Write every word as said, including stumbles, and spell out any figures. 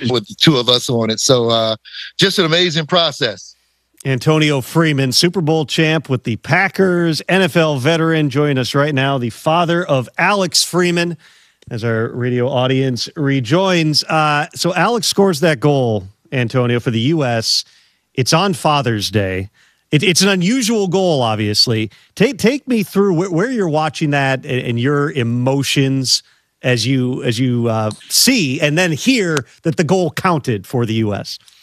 with the two of us on it. So uh, just an amazing process. Antonio Freeman, Super Bowl champ with the Packers, N F L veteran, joining us right now, the father of Alex Freeman, as our radio audience rejoins. Uh, so Alex scores that goal, Antonio, for the U S. It's on Father's Day. It, it's an unusual goal, obviously. Take take me through where, where you're watching that and, and your emotions as you as you uh, see and then hear that the goal counted for the U S.